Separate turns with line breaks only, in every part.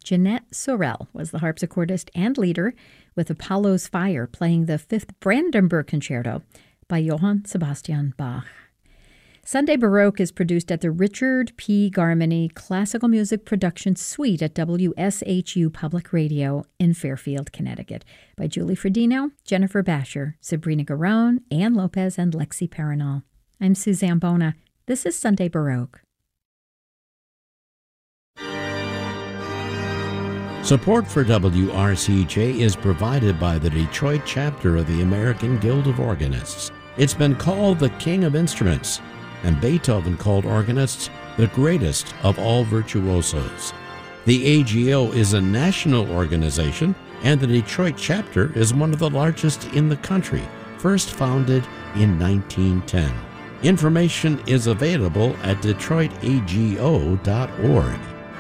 Jeanette Sorel was the harpsichordist and leader, with Apollo's Fire playing the Fifth Brandenburg Concerto by Johann Sebastian Bach. Sunday Baroque is produced at the Richard P. Garmany Classical Music Production Suite at WSHU Public Radio in Fairfield, Connecticut, by Julie Fredino, Jennifer Basher, Sabrina Garone, Ann Lopez, and Lexi Paranol. I'm Suzanne Bona. This is Sunday Baroque.
Support for WRCJ is provided by the Detroit chapter of the American Guild of Organists. It's been called the King of Instruments, and Beethoven called organists the greatest of all virtuosos. The AGO is a national organization, and the Detroit chapter is one of the largest in the country, first founded in 1910. Information is available at detroitago.org.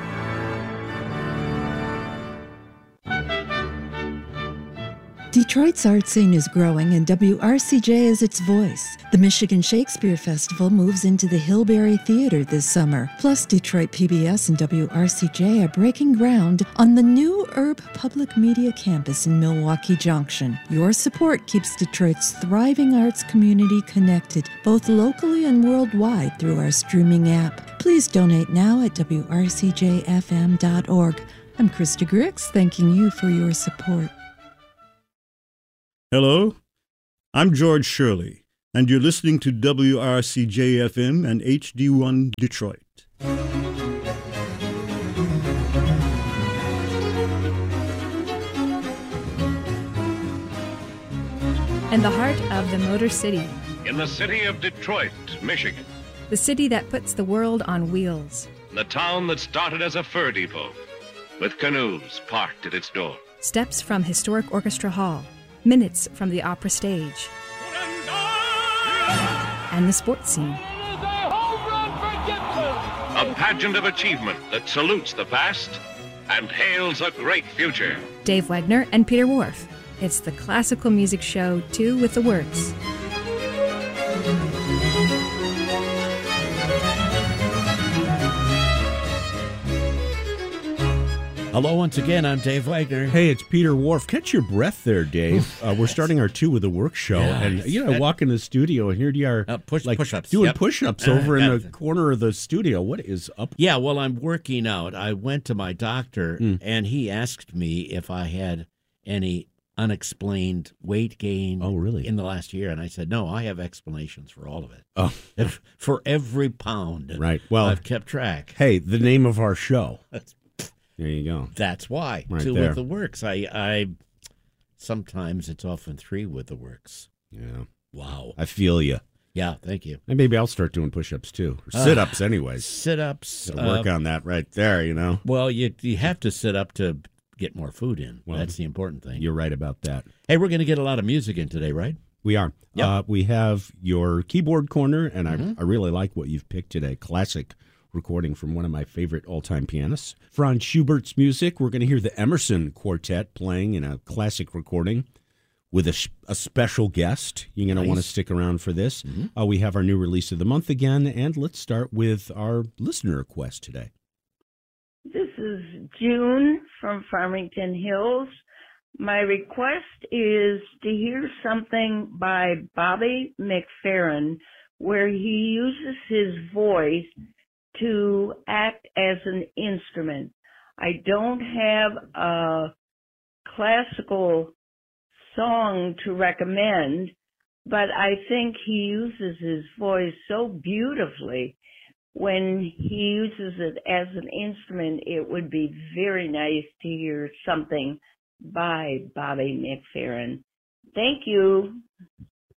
Detroit's art scene is growing, and WRCJ is its voice. The Michigan Shakespeare Festival moves into the Hillberry Theater this summer. Plus, Detroit PBS and WRCJ are breaking ground on the new Urb Public Media Campus in Milwaukee Junction. Your support keeps Detroit's thriving arts community connected, both locally and worldwide, through our streaming app. Please donate now at WRCJFM.org. I'm Krista Grix, thanking you for your support.
Hello, I'm George Shirley, and you're listening to WRCJ-FM and HD1 Detroit.
In the heart of the Motor City.
In the city of Detroit, Michigan.
The city that puts the world on wheels.
The town that started as a fur depot, with canoes parked at its door.
Steps from historic Orchestra Hall. Minutes from the opera stage. And the sports scene.
A pageant of achievement that salutes the past and hails a great future.
Dave Wagner and Peter Whorf. It's the classical music show, Two with the Works.
Hello once again, I'm Dave Wagner.
Hey, it's Peter Whorf. Catch your breath there, Dave. We're starting our Two with the Work show, and I walk in the studio, and here you are
push-ups.
Doing push-ups over in the corner of the studio. What is up?
Yeah, well, I'm working out. I went to my doctor, and he asked me if I had any unexplained weight gain in the last year, and I said, no, I have explanations for all of it.
Oh.
For every pound.
Right. Well,
I've kept track.
Hey, the name of our show. There you go.
That's why.
Right
Two
there.
with the Works. I sometimes it's often three with the Works.
Yeah.
Wow.
I feel you.
Yeah, thank you.
And maybe I'll start doing push-ups too. Or sit-ups anyways.
Sit-ups.
Gotta work on that right there, you know.
Well, you have to sit up to get more food in. Well, that's the important thing.
You're right about that.
Hey, we're going to get a lot of music in today, right?
We are.
Yep.
We have your keyboard corner, and I really like what you've picked today. Classic recording from one of my favorite all-time pianists. Franz Schubert's music. We're going to hear the Emerson Quartet playing in a classic recording with a special guest. You're going to want to stick around for this. We have our new release of the month again, and let's start with our listener request today.
This is June from Farmington Hills. My request is to hear something by Bobby McFerrin where he uses his voice to act as an instrument. I don't have a classical song to recommend, but I think he uses his voice so beautifully. When he uses it as an instrument, it would be very nice to hear something by Bobby McFerrin. Thank you.